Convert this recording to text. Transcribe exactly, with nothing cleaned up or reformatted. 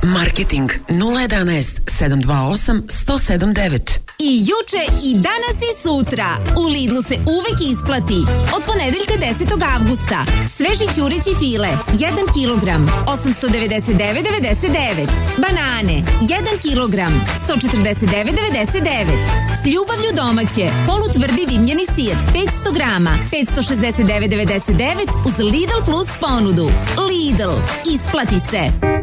Marketing nula jedanaest sedam dva osam jedan zero sedam devet. I juče i danas i sutra u Lidlu se uvek isplati. Od ponedeljka desetog avgusta sveži ćureći file jedan kilogram osamsto devedeset devet zarez devedeset devet. Banane jedan kilogram sto četrdeset devet zarez devedeset devet. S ljubavlju domaće polutvrdi dimljeni sir petsto grama petsto šezdeset devet zarez devedeset devet uz Lidl Plus ponudu. Lidl, isplati se.